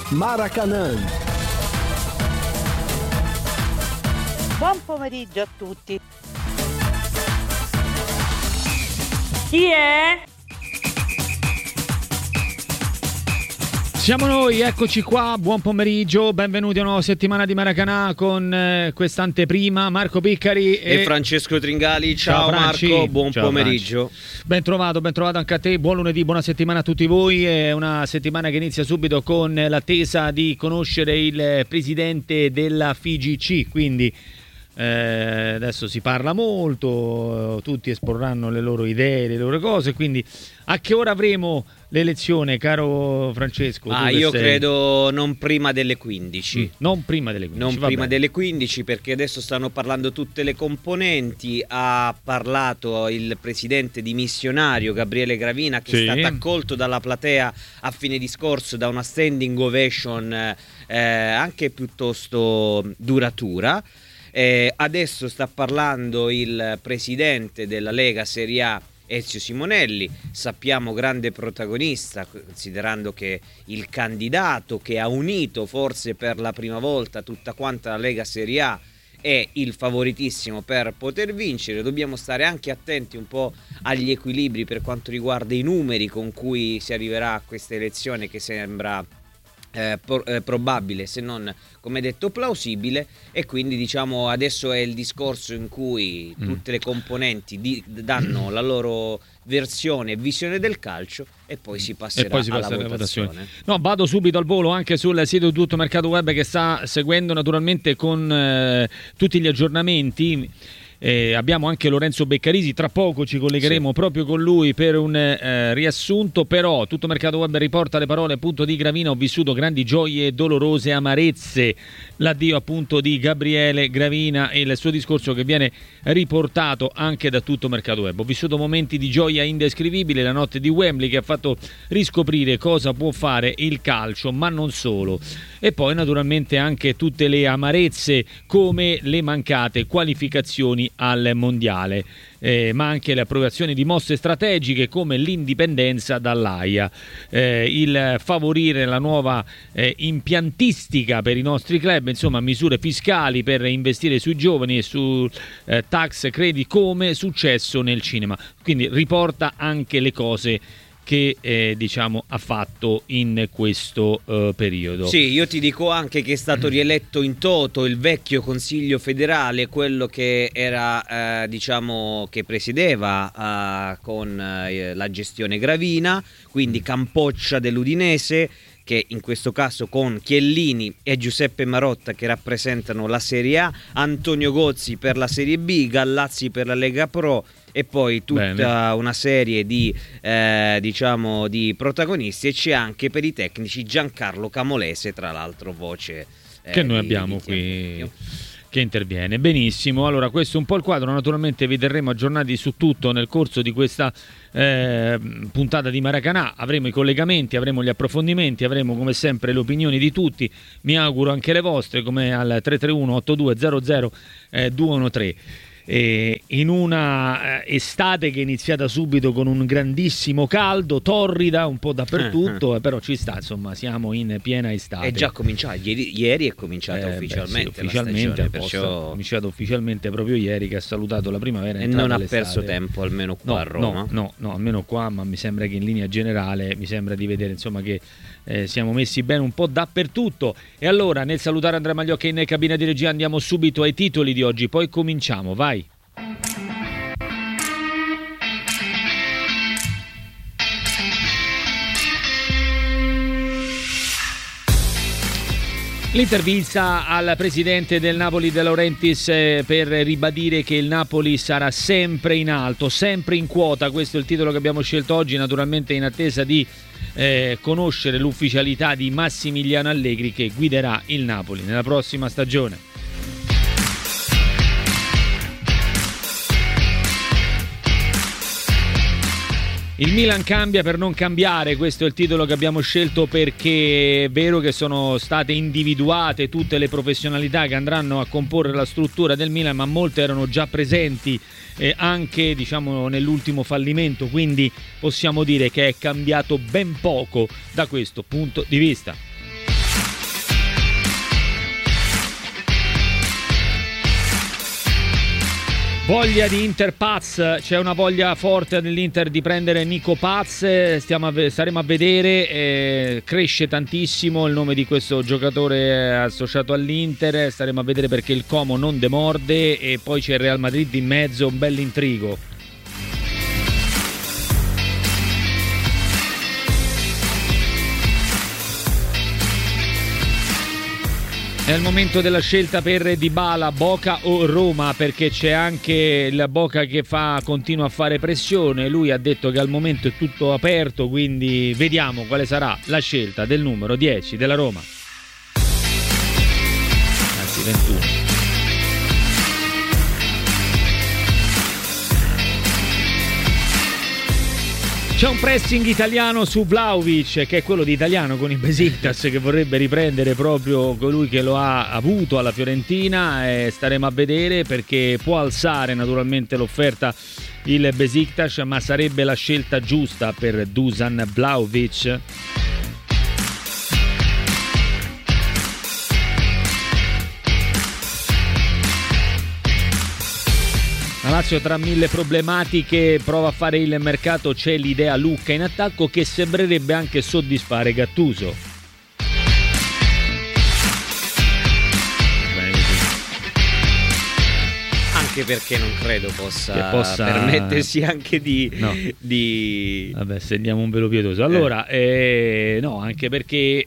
Maracanã. Buon pomeriggio a tutti. Chi è? Siamo noi, eccoci qua, buon pomeriggio, benvenuti a una nuova settimana di Maracanã con quest'anteprima, Marco Piccari e Francesco Tringali. Ciao Marco, buon pomeriggio. Ben trovato anche a te, buon lunedì, buona settimana a tutti voi. È una settimana che inizia subito con l'attesa di conoscere il presidente della FIGC, quindi adesso si parla molto, tutti esporranno le loro idee, le loro cose, quindi a che ora avremo l'elezione, caro Francesco? Io credo non prima delle 15. Non prima delle 15. Non prima delle 15, perché adesso stanno parlando tutte le componenti. Ha parlato il presidente dimissionario Gabriele Gravina, che è stato accolto dalla platea a fine discorso da una standing ovation anche piuttosto duratura. Adesso sta parlando il presidente della Lega Serie A, Ezio Simonelli, sappiamo grande protagonista, considerando che il candidato che ha unito forse per la prima volta tutta quanta la Lega Serie A è il favoritissimo per poter vincere. Dobbiamo stare anche attenti un po' agli equilibri per quanto riguarda i numeri con cui si arriverà a questa elezione, che sembra probabile, se non come detto plausibile, e quindi diciamo adesso è il discorso in cui tutte le componenti danno la loro versione e visione del calcio e poi si passerà alla votazione. No, vado subito al volo anche sul sito di Tutto Mercato Web, che sta seguendo naturalmente con tutti gli aggiornamenti. Abbiamo anche Lorenzo Beccarisi, tra poco ci collegheremo proprio con lui per un riassunto, però Tutto Mercato Web riporta le parole appunto di Gravina: ho vissuto grandi gioie e dolorose amarezze, l'addio appunto di Gabriele Gravina e il suo discorso che viene riportato anche da Tutto Mercato Web. Ho vissuto momenti di gioia indescrivibili, la notte di Wembley che ha fatto riscoprire cosa può fare il calcio, ma non solo, e poi naturalmente anche tutte le amarezze come le mancate qualificazioni al mondiale, ma anche le approvazioni di mosse strategiche come l'indipendenza dall'AIA, il favorire la nuova impiantistica per i nostri club, insomma misure fiscali per investire sui giovani e su tax credit come successo nel cinema. Quindi riporta anche le cose che diciamo ha fatto in questo periodo. Sì, io ti dico anche che è stato rieletto in toto il vecchio Consiglio federale, quello che era diciamo che presiedeva con la gestione Gravina, quindi Campoccia dell'Udinese, che in questo caso con Chiellini e Giuseppe Marotta che rappresentano la Serie A, Antonio Gozzi per la Serie B, Gallazzi per la Lega Pro, e poi tutta una serie di diciamo di protagonisti, e c'è anche per i tecnici Giancarlo Camolese, tra l'altro voce che noi abbiamo qui che interviene. Benissimo, allora questo è un po' il quadro, naturalmente vi terremo aggiornati su tutto nel corso di questa puntata di Maracanã. Avremo i collegamenti, avremo gli approfondimenti, avremo come sempre le opinioni di tutti, mi auguro anche le vostre, come al 331 8200 213. In una estate che è iniziata subito con un grandissimo caldo, torrida un po' dappertutto, però ci sta, insomma, siamo in piena estate. È già cominciato, ieri è cominciata ufficialmente la stagione, perciò è cominciato ufficialmente proprio ieri, che ha salutato la primavera e non ha perso tempo, almeno qua a Roma. No, almeno qua, ma mi sembra che in linea generale mi sembra di vedere insomma che siamo messi bene un po' dappertutto. E allora, nel salutare Andrea Magliocca in cabina di regia, andiamo subito ai titoli di oggi, poi cominciamo, vai. L'intervista al presidente del Napoli De Laurentiis per ribadire che il Napoli sarà sempre in alto, sempre in quota. Questo è il titolo che abbiamo scelto oggi, naturalmente in attesa di conoscere l'ufficialità di Massimiliano Allegri, che guiderà il Napoli nella prossima stagione. Il Milan cambia per non cambiare, questo è il titolo che abbiamo scelto, perché è vero che sono state individuate tutte le professionalità che andranno a comporre la struttura del Milan, ma molte erano già presenti anche, diciamo, nell'ultimo fallimento, quindi possiamo dire che è cambiato ben poco da questo punto di vista. Voglia di Inter Paz, c'è una voglia forte dell'Inter di prendere Nico Paz, staremo a vedere, cresce tantissimo il nome di questo giocatore associato all'Inter, staremo a vedere perché il Como non demorde e poi c'è il Real Madrid in mezzo, un bel intrigo. È il momento della scelta per Dybala, Boca o Roma, perché c'è anche il Boca che continua a fare pressione. Lui ha detto che al momento è tutto aperto, quindi vediamo quale sarà la scelta del numero 10 della Roma. Anzi 21. C'è un pressing italiano su Vlahovic, che è quello di italiano con il Besiktas, che vorrebbe riprendere proprio colui che lo ha avuto alla Fiorentina, e staremo a vedere perché può alzare naturalmente l'offerta il Besiktas, ma sarebbe la scelta giusta per Dusan Vlahovic. La Lazio tra mille problematiche prova a fare il mercato, c'è l'idea Lucca in attacco che sembrerebbe anche soddisfare Gattuso. Anche perché non credo possa permettersi anche di... Vabbè, stendiamo un velo pietoso. Allora, no, anche perché...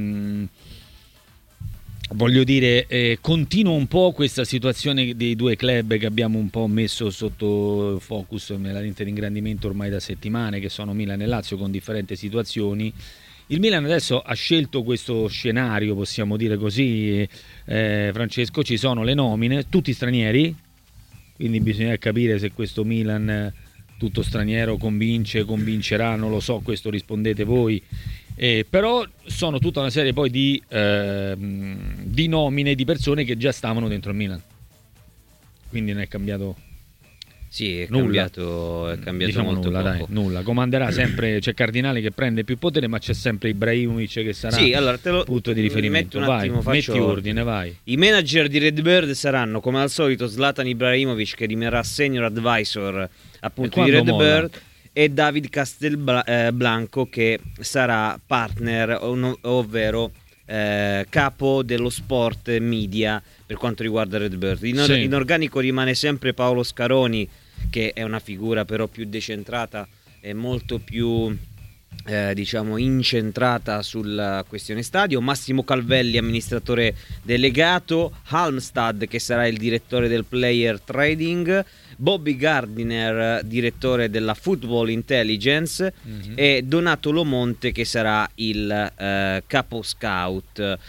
voglio dire, continua un po' questa situazione dei due club che abbiamo un po' messo sotto focus nella lente di ingrandimento ormai da settimane, che sono Milan e Lazio, con differenti situazioni. Il Milan adesso ha scelto questo scenario, possiamo dire così, Francesco, ci sono le nomine, tutti stranieri, quindi bisogna capire se questo Milan tutto straniero convincerà, non lo so, questo rispondete voi. Però sono tutta una serie poi di nomine di persone che già stavano dentro il Milan, quindi non è cambiato. Sì, è nulla. Cambiato diciamo molto nulla, poco. dai, nulla. Comanderà sempre, c'è Cardinale che prende più potere, ma c'è sempre Ibrahimovic che sarà punto di riferimento. Vai, metti ordine, vai. I manager di Redbird saranno come al solito Zlatan Ibrahimovic, che rimarrà senior advisor appunto di Redbird, e David Castelblanco, che sarà partner, ovvero capo dello sport media per quanto riguarda Redbird. In organico rimane sempre Paolo Scaroni, che è una figura però più decentrata e molto più diciamo incentrata sulla questione stadio. Massimo Calvelli, amministratore delegato. Halmstad, che sarà il direttore del player trading. Bobby Gardiner, direttore della Football Intelligence, e Donato Lomonte, che sarà il capo scout.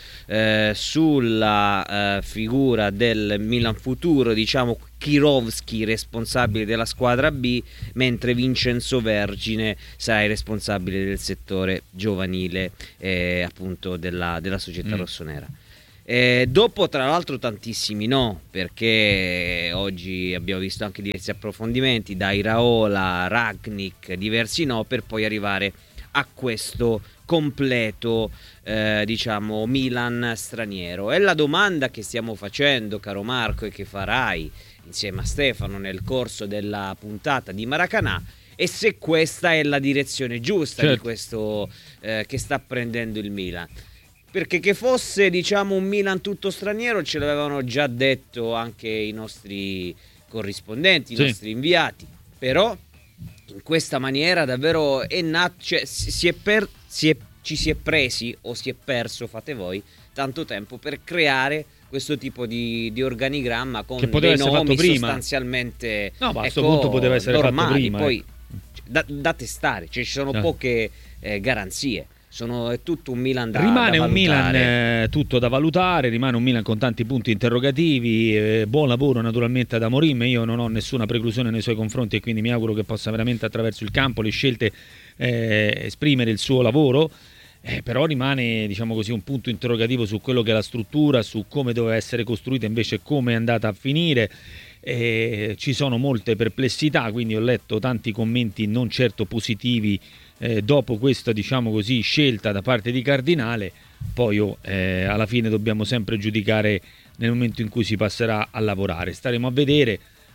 Sulla figura del Milan futuro, diciamo Kirovski, responsabile della squadra B, mentre Vincenzo Vergine sarà il responsabile del settore giovanile appunto della società rossonera. Dopo tra l'altro tantissimi no, perché oggi abbiamo visto anche diversi approfondimenti da Iraola, Ragnik, diversi no, per poi arrivare a questo completo diciamo Milan straniero. E la domanda che stiamo facendo, caro Marco, e che farai insieme a Stefano nel corso della puntata di Maracanã, è se questa è la direzione giusta di questo che sta prendendo il Milan. Perché che fosse, diciamo, un Milan tutto straniero ce l'avevano già detto anche i nostri corrispondenti, i nostri inviati. Però in questa maniera davvero è nato, cioè ci si è presi o si è perso, fate voi, tanto tempo per creare questo tipo di organigramma con dei nomi sostanzialmente a questo punto poteva essere normali, fatto prima, poi da testare, cioè ci sono poche garanzie. È tutto un Milan da rimane da un Milan tutto da valutare, rimane un Milan con tanti punti interrogativi. Buon lavoro naturalmente ad Amorim, io non ho nessuna preclusione nei suoi confronti e quindi mi auguro che possa veramente attraverso il campo, le scelte, esprimere il suo lavoro. Però rimane, diciamo così, un punto interrogativo su quello che è la struttura, su come doveva essere costruita, invece come è andata a finire. Ci sono molte perplessità, quindi ho letto tanti commenti non certo positivi dopo questa, diciamo così, scelta da parte di Cardinale. Poi alla fine dobbiamo sempre giudicare nel momento in cui si passerà a lavorare. Staremo a vedere.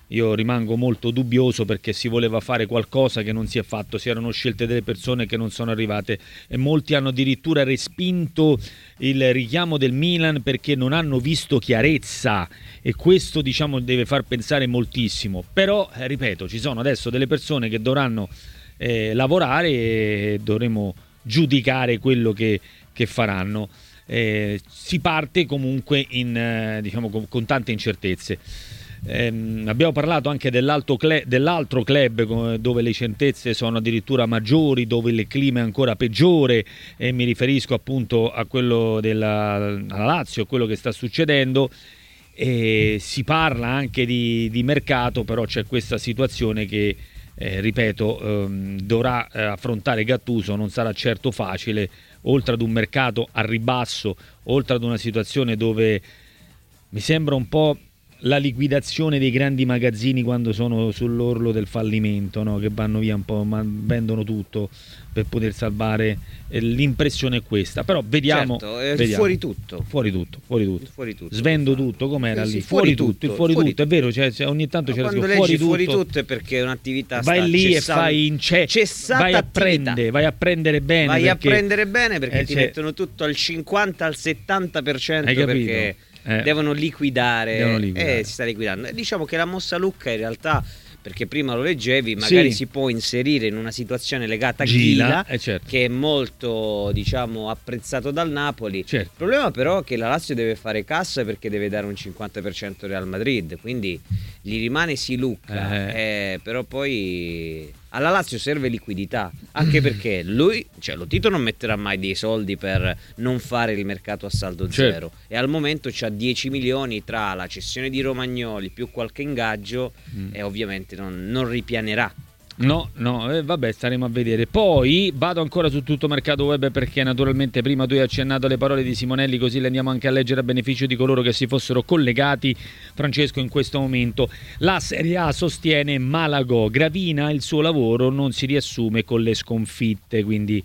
io rimango molto dubbioso, perché si voleva fare qualcosa che non si è fatto, si erano scelte delle persone che non sono arrivate e molti hanno addirittura respinto il richiamo del Milan perché non hanno visto chiarezza, e questo diciamo deve far pensare moltissimo. Però ripeto, ci sono adesso delle persone che dovranno lavorare e dovremo giudicare quello che faranno. Si parte comunque diciamo con tante incertezze. Abbiamo parlato anche dell'altro club dove le incertezze sono addirittura maggiori, dove il clima è ancora peggiore, e mi riferisco appunto a quello alla Lazio, quello che sta succedendo. Si parla anche di mercato, però c'è questa situazione che ripeto dovrà affrontare Gattuso, non sarà certo facile, oltre ad un mercato a ribasso, oltre ad una situazione dove mi sembra un po' la liquidazione dei grandi magazzini quando sono sull'orlo del fallimento, no? Che vanno via un po', ma vendono tutto per poter salvare. L'impressione è questa, però vediamo. Certo, vediamo. Fuori tutto. Svendo tutto, com'era lì? Sì, fuori tutto, è vero, cioè, ogni tanto c'era quando scritto fuori tutto è perché è un'attività vai lì e fai vai a prendere bene, vai a prendere bene perché ti mettono tutto al 50 al 70%, perché devono liquidare. Si sta liquidando. Diciamo che la mossa Lucca in realtà, perché prima lo leggevi, magari si può inserire in una situazione legata a Gila, certo, che è molto diciamo apprezzato dal Napoli. Certo. Il problema però è che la Lazio deve fare cassa perché deve dare un 50% al Real Madrid, quindi gli rimane Lucca, però poi alla Lazio serve liquidità, anche perché lui, cioè lo Tito non metterà mai dei soldi per non fare il mercato a saldo zero, e al momento c'ha 10 milioni tra la cessione di Romagnoli più qualche ingaggio, e ovviamente non ripianerà. No, vabbè, staremo a vedere. Poi vado ancora su tutto mercato web, perché naturalmente prima tu hai accennato alle parole di Simonelli, così le andiamo anche a leggere a beneficio di coloro che si fossero collegati. Francesco, in questo momento la Serie A sostiene Malagò, Gravina il suo lavoro non si riassume con le sconfitte, quindi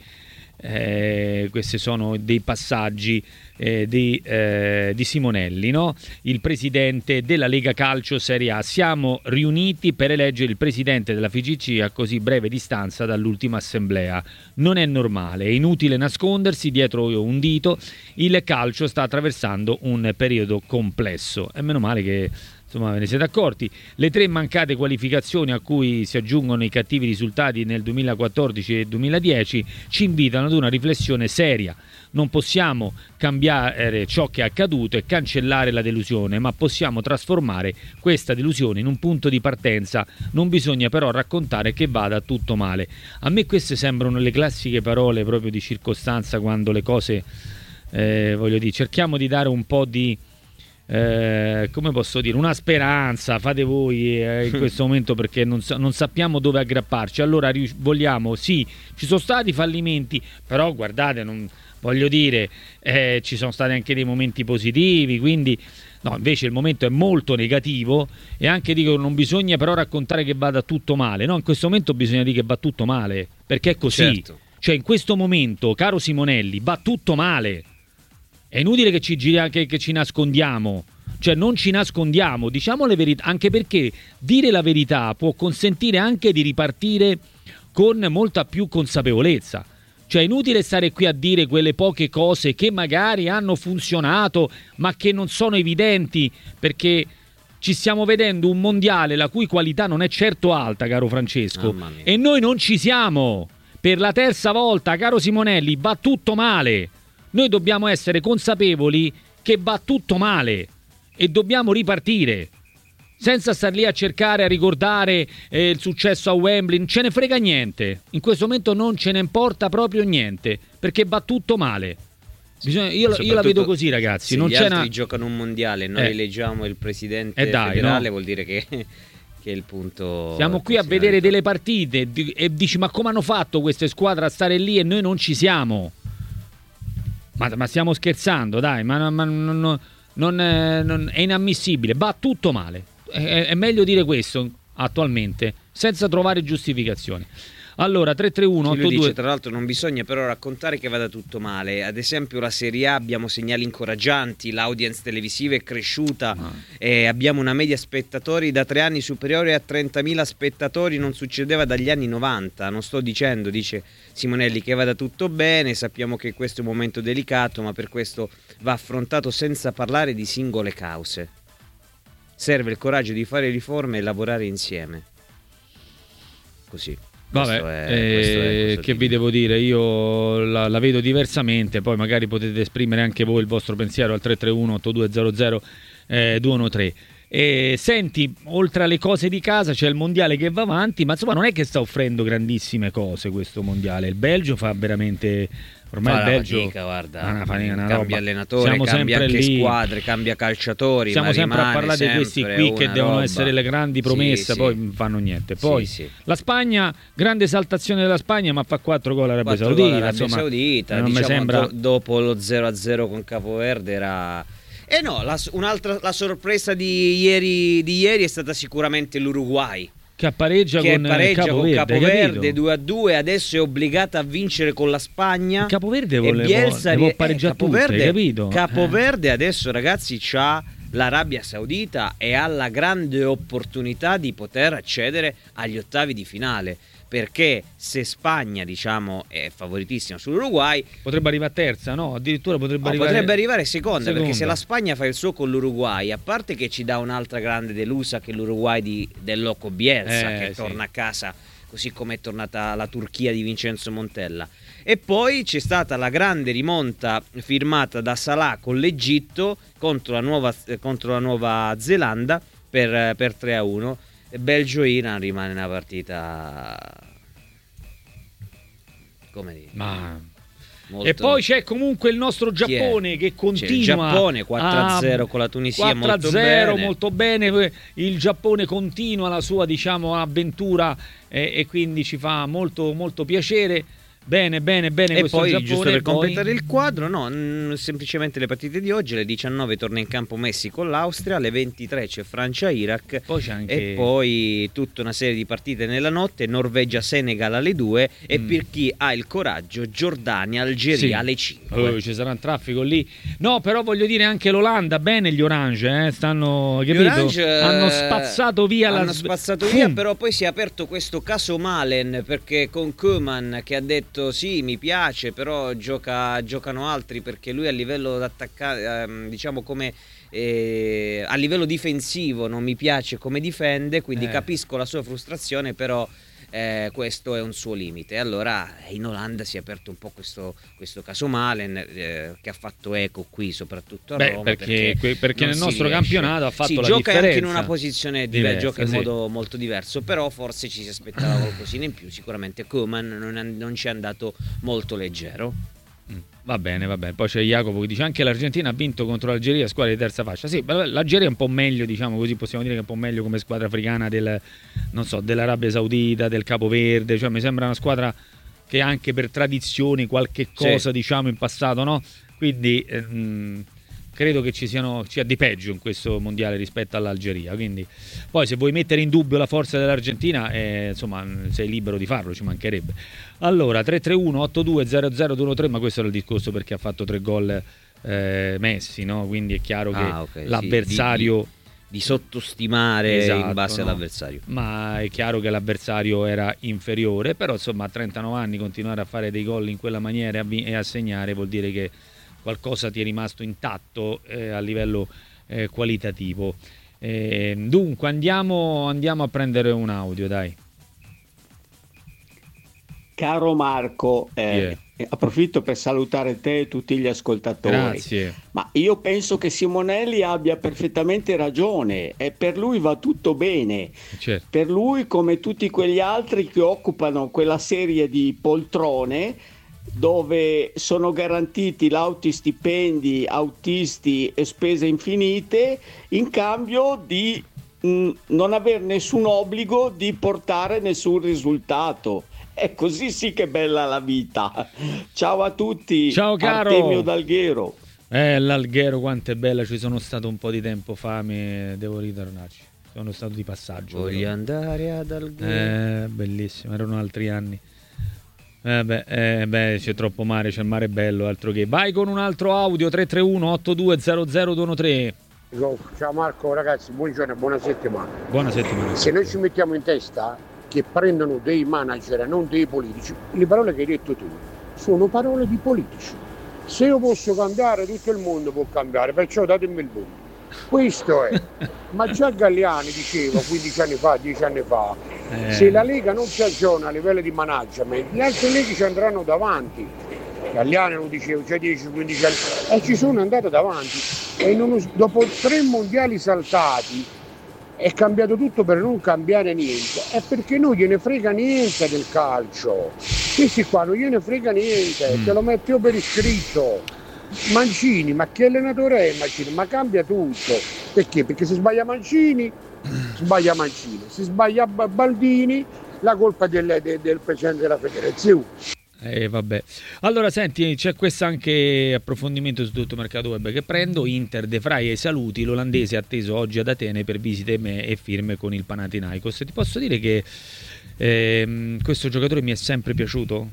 questi sono dei passaggi di Simonelli, no? Il presidente della Lega Calcio Serie A: siamo riuniti per eleggere il presidente della FIGC a così breve distanza dall'ultima assemblea. Non è normale, è inutile nascondersi dietro un dito, il calcio sta attraversando un periodo complesso, e meno male che insomma ve ne siete accorti. Le 3 mancate qualificazioni, a cui si aggiungono i cattivi risultati nel 2014 e 2010, ci invitano ad una riflessione seria. Non possiamo cambiare ciò che è accaduto e cancellare la delusione, ma possiamo trasformare questa delusione in un punto di partenza. Non bisogna però raccontare che vada tutto male. A me queste sembrano le classiche parole proprio di circostanza, quando le cose voglio dire, cerchiamo di dare un po' di come posso dire, una speranza, fate voi in questo momento, perché non sappiamo dove aggrapparci. Allora vogliamo, sì, ci sono stati fallimenti, però guardate, voglio dire, ci sono stati anche dei momenti positivi, quindi no, invece il momento è molto negativo, e anche dico non bisogna però raccontare che vada tutto male, no, in questo momento bisogna dire che va tutto male, perché è così. Certo. Cioè in questo momento, caro Simonelli, va tutto male. È inutile che ci nascondiamo, cioè non ci nascondiamo, diciamo le verità, anche perché dire la verità può consentire anche di ripartire con molta più consapevolezza. Cioè è inutile stare qui a dire quelle poche cose che magari hanno funzionato ma che non sono evidenti, perché ci stiamo vedendo un mondiale la cui qualità non è certo alta, caro Francesco, e noi non ci siamo. Per la terza volta, caro Simonelli, va tutto male. Noi dobbiamo essere consapevoli che va tutto male e dobbiamo ripartire, senza star lì a cercare, a ricordare il successo a Wembley. Non ce ne frega niente, in questo momento non ce ne importa proprio niente, perché va tutto male. Io la vedo così, ragazzi. Se non gli c'è altri giocano un mondiale e noi eleggiamo il presidente federale, no? Vuol dire che è il punto. Siamo qui a vedere delle partite e dici: ma come hanno fatto queste squadre a stare lì e noi non ci siamo? Ma stiamo scherzando, dai, non è inammissibile, va tutto male. È meglio dire questo attualmente, senza trovare giustificazioni. Allora 331 lui dice, 82. tra l'altro non bisogna però raccontare che vada tutto male. Ad esempio la Serie A abbiamo segnali incoraggianti, l'audience televisiva è cresciuta, abbiamo una media spettatori da 3 anni superiore a 30.000 spettatori, non succedeva dagli anni 90. Non sto dicendo, dice Simonelli, che vada tutto bene, sappiamo che questo è un momento delicato, ma per questo va affrontato senza parlare di singole cause. Serve il coraggio di fare riforme e lavorare insieme. Così. Vabbè, che vi devo dire, io la vedo diversamente, poi magari potete esprimere anche voi il vostro pensiero al 331 8200 213. E senti, oltre alle cose di casa c'è il mondiale che va avanti, ma insomma non è che sta offrendo grandissime cose questo mondiale. Il Belgio fa veramente, ormai il Belgio fatica, guarda, una cambia roba. allenatore, siamo cambia sempre anche lì. Squadre, cambia calciatori, siamo ma sempre a parlare di questi qui che devono roba. essere le grandi promesse, sì, poi sì. non fanno niente. Poi sì. la Spagna, grande esaltazione della Spagna, ma fa 4 gol all'Arabia 4 gol Saudita, all'Arabia insomma, Saudita, non diciamo, mi sembra dopo lo 0-0 con Capoverde era... no, la sorpresa di ieri è stata sicuramente l'Uruguay, che pareggia che con pareggia con Capoverde capito? 2-2, adesso è obbligata a vincere con la Spagna. Capoverde e Bielsa può pareggiare tutte, capito? Capoverde adesso, ragazzi, c'ha l'Arabia Saudita e ha la grande opportunità di poter accedere agli ottavi di finale, perché se Spagna, diciamo, è favoritissima sull'Uruguay, potrebbe arrivare a terza, no? Addirittura potrebbe arrivare seconda, perché se la Spagna fa il suo con l'Uruguay, a parte che ci dà un'altra grande delusa che è l'Uruguay del Loco Bielsa, che torna a casa così come è tornata la Turchia di Vincenzo Montella, e poi c'è stata la grande rimonta firmata da Salah con l'Egitto contro la Nuova Zelanda per 3-1. Belgio-Iran rimane una partita, come dire, molto... E poi c'è comunque il nostro Giappone che continua. C'è il Giappone 4-0 con la Tunisia, 4-0 molto bene. Il Giappone continua la sua, diciamo, avventura e quindi ci fa molto molto piacere. Bene e questo poi Giappone, giusto per completare il quadro, semplicemente le partite di oggi. Alle 19 torna in campo Messico con l'Austria, alle 23 c'è Francia-Iraq, poi c'è anche... e poi tutta una serie di partite nella notte, Norvegia-Senegal alle 2 e per chi ha il coraggio Giordania-Algeria alle 5. Ci sarà un traffico lì. No, però voglio dire anche l'Olanda, bene gli Orange, stanno, capito? Orange, hanno spazzato via però poi si è aperto questo caso Malen, perché con Koeman che ha detto sì, mi piace, però giocano altri, perché lui a livello d'attaccare, diciamo come a livello difensivo non mi piace come difende, quindi capisco la sua frustrazione, però questo è un suo limite. Allora in Olanda si è aperto un po' questo caso Malen, che ha fatto eco qui soprattutto a Roma, perché nel nostro campionato ha fatto la gioca differenza. Anche in una posizione diversa, gioca in modo sì, molto diverso, però forse ci si aspettava qualcosina in più. Sicuramente Koeman non ci è andato molto leggero. Va bene, poi c'è Jacopo che dice anche l'Argentina ha vinto contro l'Algeria, squadra di terza fascia. Sì, l'Algeria è un po' meglio, diciamo così, possiamo dire che è un po' meglio come squadra africana dell'Arabia Saudita, del Capoverde, cioè mi sembra una squadra che anche per tradizioni qualche cosa, diciamo, in passato, no? Quindi credo che ci sia di peggio in questo mondiale rispetto all'Algeria, quindi poi se vuoi mettere in dubbio la forza dell'Argentina, insomma, sei libero di farlo, ci mancherebbe. Allora 331-8200-213, ma questo era il discorso perché ha fatto 3 gol Messi, no? Quindi è chiaro che l'avversario di sottostimare in base all'avversario, ma è chiaro che l'avversario era inferiore, però insomma a 39 anni continuare a fare dei gol in quella maniera e a segnare vuol dire che qualcosa ti è rimasto intatto a livello qualitativo. Dunque andiamo a prendere un audio, dai. Caro Marco, approfitto per salutare te e tutti gli ascoltatori. Grazie. Ma io penso che Simonelli abbia perfettamente ragione e per lui va tutto bene. Certo. Per lui, come tutti quegli altri che occupano quella serie di poltrone dove sono garantiti lauti stipendi, autisti e spese infinite, in cambio di non avere nessun obbligo di portare nessun risultato. E così sì che è bella la vita. Ciao a tutti. Ciao caro. Artemio d'Alghero. L'Alghero quanto è bella, ci sono stato un po' di tempo fa, devo ritornarci. Sono stato di passaggio. Voglio andare ad Alghero. Bellissimo, erano altri anni. C'è troppo mare, c'è il mare bello, altro che. Vai con un altro audio 331-8200-213. Ciao Marco, ragazzi, buongiorno e buona settimana. Buona settimana. Se noi ci mettiamo in testa che prendono dei manager e non dei politici, le parole che hai detto tu sono parole di politici. Se io posso cambiare, tutto il mondo può cambiare, perciò datemi il voto. Questo è. Ma già Galliani diceva 15 anni fa, 10 anni fa, se la Lega non si aggiorna a livello di management, le altre leghe ci andranno davanti. Galliani lo diceva, c'è 10-15 anni e ci sono andato davanti. E dopo 3 mondiali saltati è cambiato tutto per non cambiare niente. È perché non gliene frega niente del calcio. Questi qua non gliene frega niente, te lo metto io per iscritto. Mancini, ma che allenatore è Mancini? Ma cambia tutto. Perché? Perché se sbaglia Mancini, sbaglia Mancini. Se sbaglia Baldini, la colpa è del presidente della federazione. Vabbè. Allora senti, c'è questo anche approfondimento su tutto il mercato web che prendo. Inter De Vrij ai saluti, l'olandese è atteso oggi ad Atene per visite e firme con il Panathinaikos. Ti posso dire che questo giocatore mi è sempre piaciuto,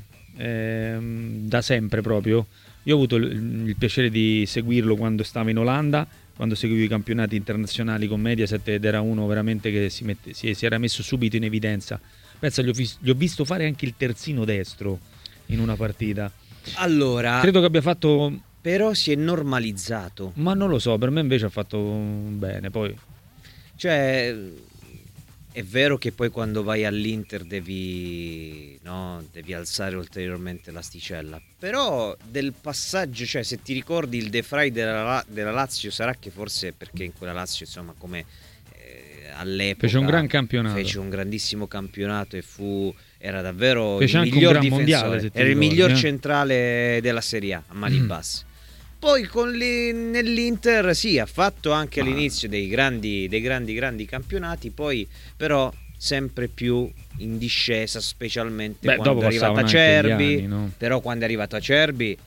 da sempre proprio. Io ho avuto il piacere di seguirlo quando stava in Olanda, quando seguivo i campionati internazionali con Mediaset, ed era uno veramente che si era messo subito in evidenza. Pensa, gli ho visto fare anche il terzino destro in una partita. Allora, credo che abbia fatto... Però si è normalizzato. Ma non lo so, per me invece ha fatto bene, poi... Cioè, è vero che poi quando vai all'Inter devi alzare ulteriormente l'asticella. Però del passaggio, cioè se ti ricordi il De Vrij della Lazio, sarà che forse perché in quella Lazio, insomma, come all'epoca... Fece un gran campionato. Fece un grandissimo campionato e era davvero il miglior difensore, era il miglior centrale della Serie A mani basse. Poi nell'Inter ha fatto anche all'inizio dei grandi campionati, poi però sempre più in discesa, specialmente quando è arrivato Acerbi. No? Però quando è arrivato Acerbi,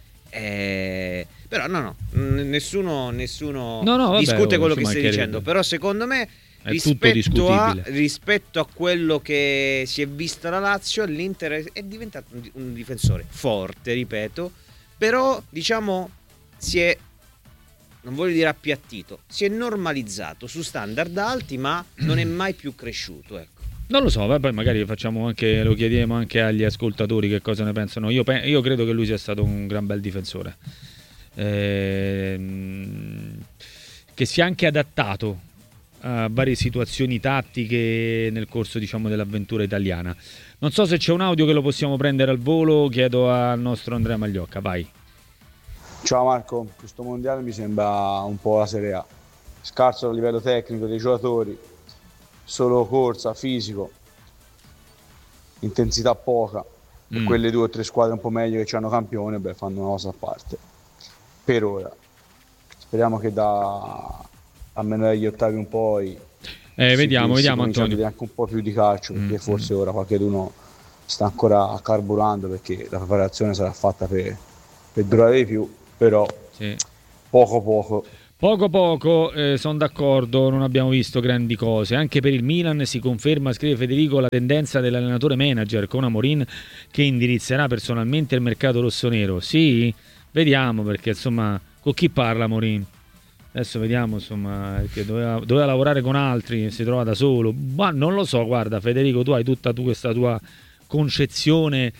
però nessuno discute quello che stai dicendo, però secondo me rispetto a quello che si è vista la Lazio, l'Inter è diventato un difensore forte, ripeto, però diciamo non voglio dire appiattito, si è normalizzato su standard alti, ma non è mai più cresciuto, ecco. Non lo so, poi magari lo chiediamo anche agli ascoltatori che cosa ne pensano. Io credo che lui sia stato un gran bel difensore, che si è anche adattato a varie situazioni tattiche nel corso, diciamo, dell'avventura italiana. Non so se c'è un audio che lo possiamo prendere al volo, chiedo al nostro Andrea Magliocca, vai. Ciao Marco, questo mondiale mi sembra un po' la Serie A, scarso a livello tecnico dei giocatori, solo corsa, fisico, intensità poca, e quelle 2 o 3 squadre un po' meglio che hanno campione, fanno una cosa a parte, per ora. Speriamo che almeno dagli ottavi un po' vediamo Antonio, vedere anche un po' più di calcio, perché forse ora qualcuno sta ancora carburando, perché la preparazione sarà fatta per durare di più. Però poco, sono d'accordo, non abbiamo visto grandi cose. Anche per il Milan si conferma, scrive Federico, la tendenza dell'allenatore manager con Amorim che indirizzerà personalmente il mercato rossonero. Sì, vediamo, perché insomma con chi parla Amorim? Adesso vediamo, insomma, che doveva lavorare con altri, si trova da solo, ma non lo so. Guarda Federico, tu hai tutta questa tua concezione,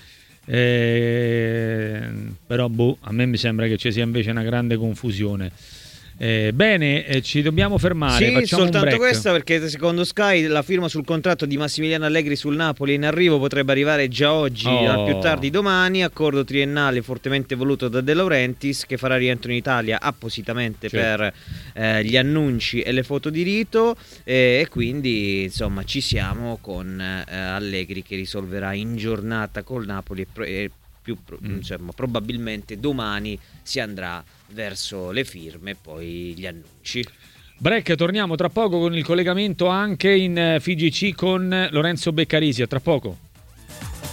però a me mi sembra che ci sia invece una grande confusione. Bene, ci dobbiamo fermare. Sì, facciamo soltanto un break. questa, perché secondo Sky la firma sul contratto di Massimiliano Allegri sul Napoli in arrivo potrebbe arrivare già oggi, al più tardi domani. Accordo triennale fortemente voluto da De Laurentiis, che farà rientro in Italia appositamente per gli annunci e le foto di rito, e quindi insomma ci siamo con Allegri che risolverà in giornata col Napoli e probabilmente domani si andrà verso le firme e poi gli annunci. Break, torniamo tra poco con il collegamento anche in FIGC con Lorenzo Beccarisi. A tra poco.